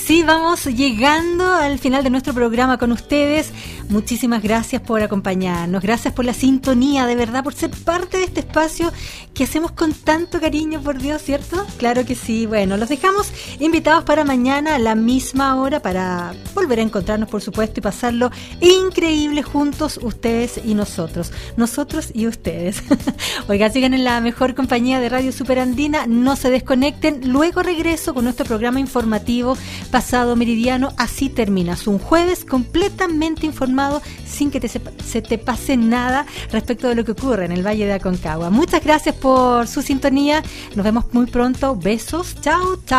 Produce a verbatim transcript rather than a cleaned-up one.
Sí, vamos llegando al final de nuestro programa con ustedes. Muchísimas gracias por acompañarnos, gracias por la sintonía, de verdad, por ser parte de este espacio que hacemos con tanto cariño, por Dios, ¿cierto? Claro que sí. Bueno, los dejamos invitados para mañana a la misma hora para volver a encontrarnos, por supuesto, y pasarlo increíble juntos, ustedes y nosotros, nosotros y ustedes. Oiga, sigan en la mejor compañía de Radio Superandina, no se desconecten, luego regreso con nuestro programa informativo Pasado Meridiano. Así terminas un jueves completamente informado, sin que te se, se te pase nada respecto de lo que ocurre en el Valle de Aconcagua. Muchas gracias por su sintonía, nos vemos muy pronto, besos, chao, chao.